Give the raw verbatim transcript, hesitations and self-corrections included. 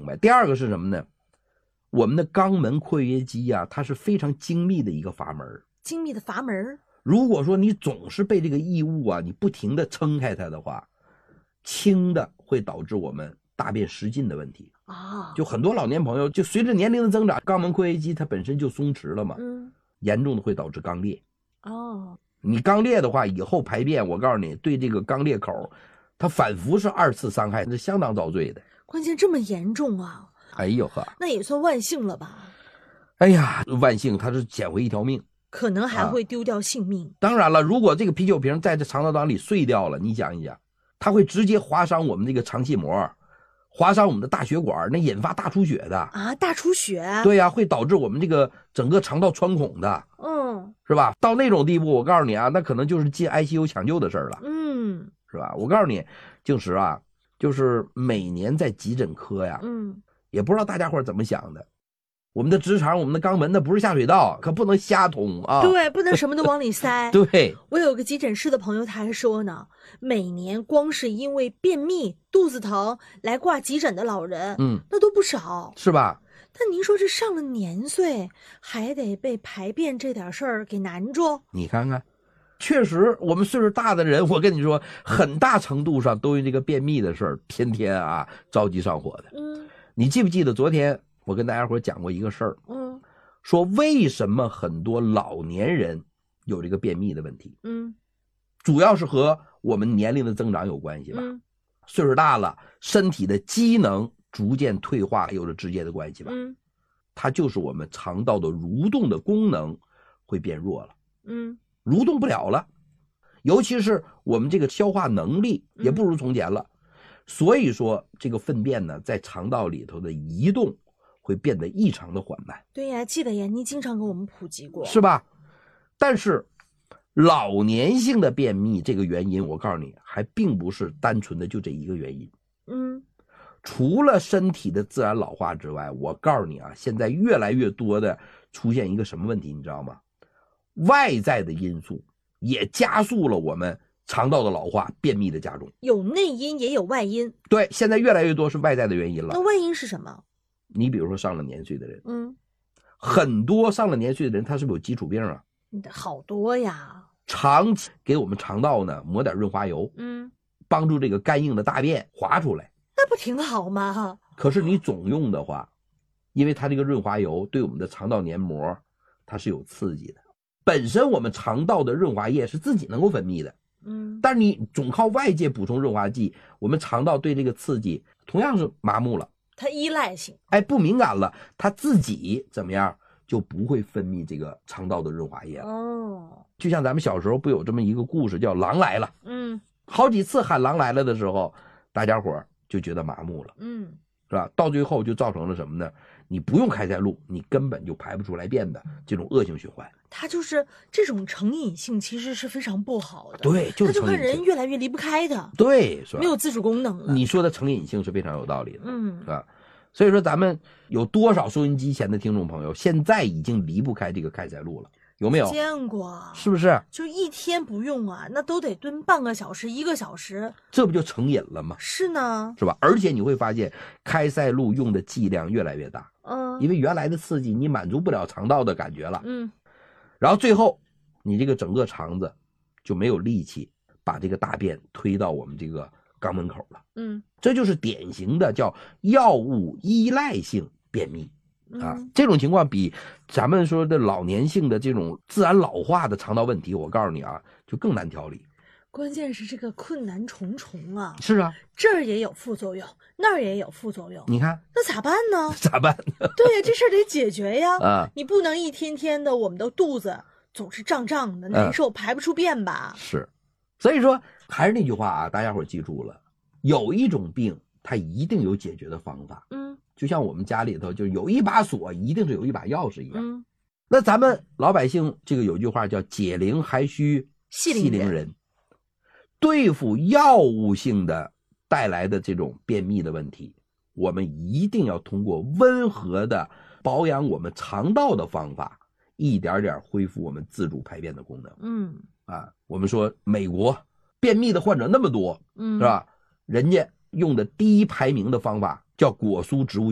明白。第二个是什么呢？我们的肛门括约肌啊，它是非常精密的一个阀门。 精密的阀门。 如果说你总是被这个异物啊，你不停的撑开它的话，轻的会导致我们大便失禁的问题啊。 就很多老年朋友，就随着年龄的增长，肛门括约肌它本身就松弛了嘛， 嗯， 严重的会导致肛裂。 哦， 你肛裂的话，以后排便，我告诉你，对这个肛裂口，它反复是二次伤害，是相当遭罪的。 关键这么严重啊！ 哎呦呵， 那也算万幸了吧？ 哎呀，万幸他是捡回一条命， 可能还会丢掉性命。啊、 当然了，如果这个啤酒瓶在这肠道当里碎掉了，你想一想，它会直接划伤我们这个肠系膜，划伤我们的大血管，那引发大出血的啊！大出血？ 对呀、啊，会导致我们这个整个肠道穿孔的， 嗯， 是吧？到那种地步，我告诉你啊，那可能就是进 I C U 抢救的事儿了， 嗯， 是吧？我告诉你，静石啊，就是每年在急诊科呀， 嗯。 也不知道大家伙怎么想的，我们的直肠，我们的肛门那不是下水道，可不能瞎通啊！ 对，不能什么都往里塞。 对， 我有个急诊室的朋友，他还说呢，每年光是因为便秘、肚子疼来挂急诊的老人， 嗯， 那都不少， 是吧？ 但您说这上了年岁，还得被排便这点事儿给难住？ 你看看，确实，我们岁数大的人，我跟你说，很大程度上都因这个便秘的事儿，天天啊着急上火的。 嗯。 你记不记得昨天我跟大家伙讲过一个事儿？ 嗯， 说为什么很多老年人有这个便秘的问题？ 嗯， 主要是和我们年龄的增长有关系吧？ 嗯， 岁数大了，身体的机能逐渐退化有着直接的关系吧？ 嗯， 它就是我们肠道的蠕动的功能会变弱了， 嗯， 蠕动不了了，尤其是我们这个消化能力也不如从前了。嗯，所以说这个粪便呢在肠道里头的移动会变得异常的缓慢。 对呀，记得呀，你经常给我们普及过， 是吧？但是老年性的便秘这个原因，我告诉你还并不是单纯的就这一个原因。 嗯， 除了身体的自然老化之外，我告诉你啊，现在越来越多的出现一个什么问题你知道吗？外在的因素也加速了我们肠道的老化，便秘的加重， 有内因也有外因。 对，现在越来越多是外在的原因了。 那外因是什么？ 你比如说上了年岁的人， 嗯， 很多上了年岁的人，他是不是有基础病啊？ 好多呀。 长期给我们肠道呢抹点润滑油， 嗯， 帮助这个干硬的大便滑出来， 那不挺好吗？ 可是你总用的话，因为它这个润滑油对我们的肠道黏膜它是有刺激的，本身我们肠道的润滑液是自己能够分泌的。 嗯， 但是你总靠外界补充润滑剂，我们肠道对这个刺激同样是麻木了， 它依赖性， 哎，不敏感了，它自己怎么样就不会分泌这个肠道的润滑液了。 哦， 就像咱们小时候不有这么一个故事叫狼来了， 嗯， 好几次喊狼来了的时候，大家伙就觉得麻木了， 嗯， 是吧？到最后就造成了什么呢？你不用开塞露，你根本就排不出来便的这种恶性循环。 它就是这种成瘾性，其实是非常不好的。 对，就是它就跟人越来越离不开的。 对，是吧？ 没有自主功能了。 你说的成瘾性是非常有道理的， 嗯， 是吧？所以说咱们有多少收音机前的听众朋友，现在已经离不开这个开塞露了，有没有？ 见过， 是不是？ 就一天不用啊，那都得蹲半个小时、一个小时， 这不就成瘾了吗？ 是呢， 是吧？而且你会发现，开塞露用的剂量越来越大， 嗯， 因为原来的刺激你满足不了肠道的感觉了， 嗯， 然后最后你这个整个肠子就没有力气把这个大便推到我们这个肛门口了， 嗯， 这就是典型的叫药物依赖性便秘。啊， 嗯， 这种情况比咱们说的老年性的这种自然老化的肠道问题，我告诉你啊，就更难调理。 关键是这个困难重重啊！ 是啊， 这儿也有副作用，那儿也有副作用， 你看那咋办呢？ 咋办？ 对呀，这事儿得解决呀！ 啊， 你不能一天天的，我们的肚子总是胀胀的、难受，排不出便吧？ 是，所以说还是那句话啊，大家伙记住了，有一种病它一定有解决的方法。 嗯， 就像我们家里头就有一把锁，一定是有一把钥匙一样。 嗯， 那咱们老百姓这个有句话叫解铃还须系铃人，人对付药物性的带来的这种便秘的问题，我们一定要通过温和的保养我们肠道的方法，一点点恢复我们自主排便的功能。 嗯， 啊，我们说美国便秘的患者那么多， 嗯， 是吧？人家用的第一排名的方法叫果蔬植物